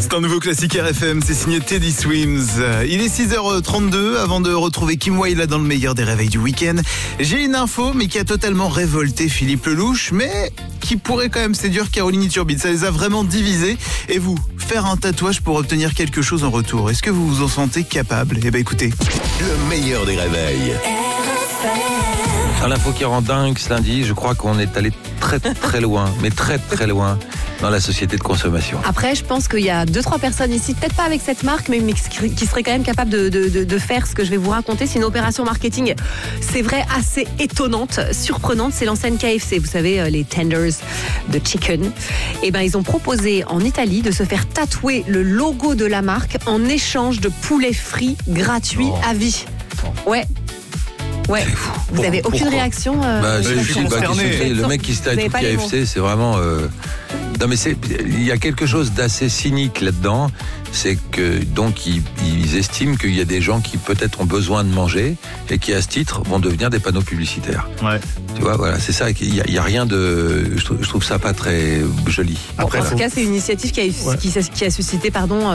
C'est un nouveau classique RFM, c'est signé Teddy Swims. Il est 6h32, avant de retrouver Kim Wilde dans le meilleur des réveils du week-end. J'ai une info, mais qui a totalement révolté Philippe Lelouch, mais qui pourrait quand même séduire Caroline Iturbide. Ça les a vraiment divisés. Et vous, faire un tatouage pour obtenir quelque chose en retour, est-ce que vous vous en sentez capable ? Eh ben écoutez. Le meilleur des réveils. L'info qui rend dingue ce lundi, je crois qu'on est allé très très loin, mais très très loin dans la société de consommation. Après, je pense qu'il y a 2-3 personnes ici, peut-être pas avec cette marque, mais qui seraient quand même capables de faire ce que je vais vous raconter. C'est une opération marketing, c'est vrai, assez étonnante, surprenante. C'est l'enseigne KFC, vous savez, les tenders de chicken. Et ben, ils ont proposé en Italie de se faire tatouer le logo de la marque en échange de poulet frit gratuit à vie. Ouais. Ouais, vous n'avez aucune réaction le mec qui se tatoue KFC, c'est vraiment... Non mais il y a quelque chose d'assez cynique là-dedans, c'est que donc ils estiment qu'il y a des gens qui peut-être ont besoin de manger et qui à ce titre vont devenir des panneaux publicitaires. Ouais. Tu vois, voilà, c'est ça, il y a rien de... Je trouve ça pas très joli. Après, en tout cas, c'est une initiative qui a suscité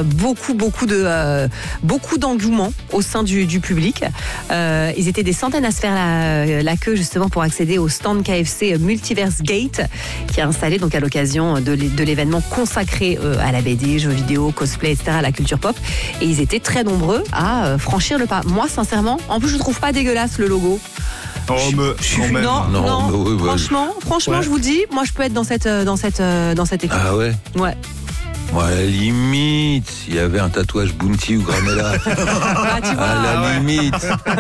beaucoup d'engouement au sein du public. Ils étaient des centaines à se faire la queue justement pour accéder au stand KFC Multiverse Gate, qui est installé donc à l'occasion de l'événement consacré à la BD, jeux vidéo, cosplay, etc., à la culture pop. Et ils étaient très nombreux à franchir le pas. Moi, sincèrement, en plus, je trouve pas dégueulasse le logo. Non, franchement, ouais. Je vous dis, moi, je peux être dans cette équipe. Ah ouais. Ouais. Moi, à la limite, s'il y avait un tatouage Bounty ou Granella, tu vois, à la limite.